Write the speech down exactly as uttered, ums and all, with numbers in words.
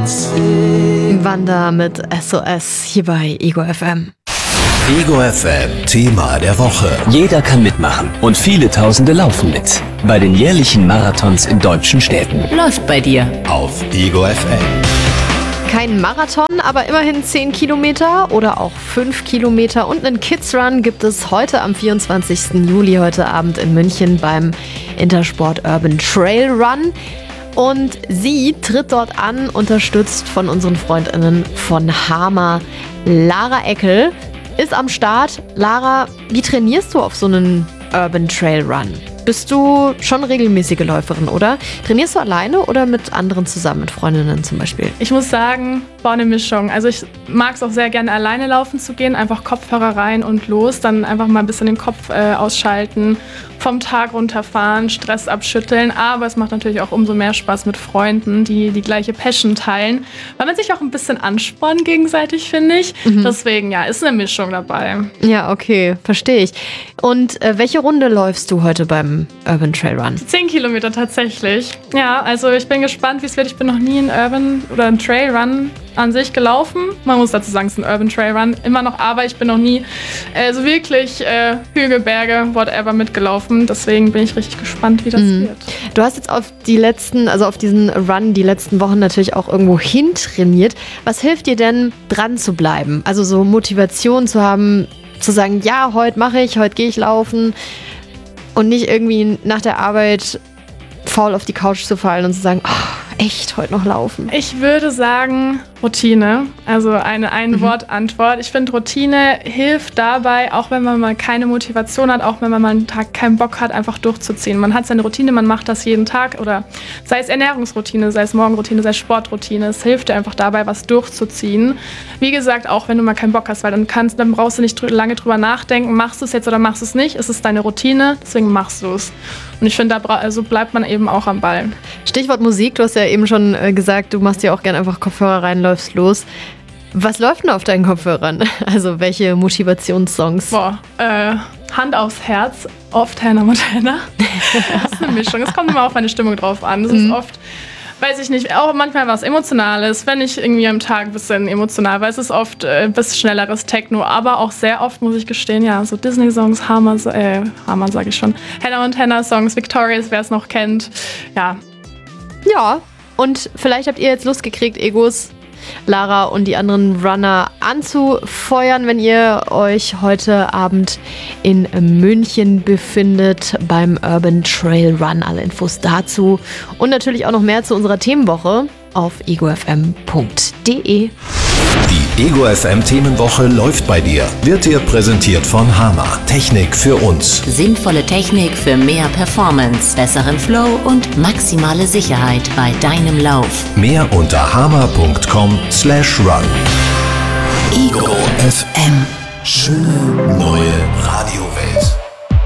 Wanda mit S O S hier bei Ego F M. Ego F M Thema der Woche. Jeder kann mitmachen und viele Tausende laufen mit. Bei den jährlichen Marathons in deutschen Städten. Läuft bei dir. Auf Ego F M. Kein Marathon, aber immerhin zehn Kilometer oder auch fünf Kilometer und einen Kids Run gibt es heute am vierundzwanzigsten Juli, heute Abend in München beim Intersport Urban Trail Run. Und sie tritt dort an, unterstützt von unseren FreundInnen von Hama. Lara Eckel ist am Start. Lara, wie trainierst du auf so einen Urban Trail Run? Bist du schon regelmäßige Läuferin, oder? Trainierst du alleine oder mit anderen zusammen, mit Freundinnen zum Beispiel? Ich muss sagen, war eine Mischung. Also ich mag es auch sehr gerne, alleine laufen zu gehen. Einfach Kopfhörer rein und los. Dann einfach mal ein bisschen den Kopf äh, ausschalten, vom Tag runterfahren, Stress abschütteln. Aber es macht natürlich auch umso mehr Spaß mit Freunden, die die gleiche Passion teilen. Weil man sich auch ein bisschen anspornt gegenseitig, finde ich. Mhm. Deswegen, ja, ist eine Mischung dabei. Ja, okay, verstehe ich. Und äh, welche Runde läufst du heute beim Urban Trail Run? Zehn Kilometer tatsächlich. Ja, also ich bin gespannt, wie es wird. Ich bin noch nie einen Urban oder einen Trail Run an sich gelaufen. Man muss dazu sagen, es ist ein Urban Trail Run. Immer noch, aber ich bin noch nie äh, so wirklich äh, Hügel, Berge, whatever mitgelaufen. Deswegen bin ich richtig gespannt, wie das mhm. wird. Du hast jetzt auf die letzten, also auf diesen Run die letzten Wochen natürlich auch irgendwo hin trainiert. Was hilft dir denn, dran zu bleiben? Also so Motivation zu haben, zu sagen, ja, heute mache ich, heute gehe ich laufen und nicht irgendwie nach der Arbeit faul auf die Couch zu fallen und zu sagen, oh, echt, heute noch laufen? Ich würde sagen Routine, also eine Ein-Wort-Antwort. Ich finde, Routine hilft dabei, auch wenn man mal keine Motivation hat, auch wenn man mal einen Tag keinen Bock hat, einfach durchzuziehen. Man hat seine Routine, man macht das jeden Tag oder sei es Ernährungsroutine, sei es Morgenroutine, sei es Sportroutine. Es hilft dir einfach dabei, was durchzuziehen. Wie gesagt, auch wenn du mal keinen Bock hast, weil dann kannst, dann brauchst du nicht drü- lange drüber nachdenken, machst du es jetzt oder machst du es nicht. Es ist deine Routine, deswegen machst du es. Und ich finde, da bra- also bleibt man eben auch am Ball. Stichwort Musik, du hast ja eben schon äh, gesagt, du machst ja auch gerne einfach Kopfhörer rein, läufst los. Was läuft denn auf deinen Kopfhörern? Also welche Motivationssongs? Boah, äh, Hand aufs Herz, oft Hannah Montana. Das ist eine Mischung, es kommt immer auf meine Stimmung drauf an. Das mhm. ist oft, weiß ich nicht, auch manchmal was Emotionales, wenn ich irgendwie am Tag ein bisschen emotional war. Es ist oft äh, ein bisschen schnelleres Techno, aber auch sehr oft, muss ich gestehen, ja, so Disney-Songs, Hammer, äh, Hammer sag ich schon, Hannah Montana-Songs, Victorious, wer es noch kennt, ja. Ja, und vielleicht habt ihr jetzt Lust gekriegt, Egos, Lara und die anderen Runner anzufeuern, wenn ihr euch heute Abend in München befindet beim Urban Trail Run. Alle Infos dazu und natürlich auch noch mehr zu unserer Themenwoche auf ego f m punkt d e. Die Ego F M Themenwoche läuft bei dir. Wird dir präsentiert von Hama. Technik für uns. Sinnvolle Technik für mehr Performance, besseren Flow und maximale Sicherheit bei deinem Lauf. Mehr unter hama punkt com slash run. Ego F M. Schöne neue Radiowelt.